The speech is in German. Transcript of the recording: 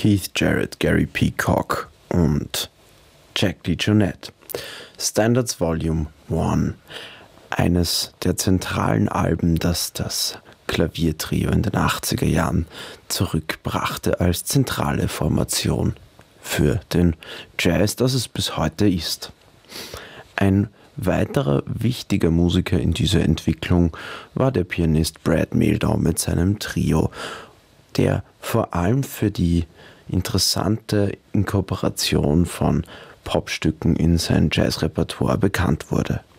Keith Jarrett, Gary Peacock und Jack DeJohnette. Standards Volume 1, eines der zentralen Alben, das das Klaviertrio in den 80er Jahren zurückbrachte als zentrale Formation für den Jazz, das es bis heute ist. Ein weiterer wichtiger Musiker in dieser Entwicklung war der Pianist Brad Mehldau mit seinem Trio, der vor allem für die interessante Inkorporation von Popstücken in sein Jazzrepertoire bekannt wurde.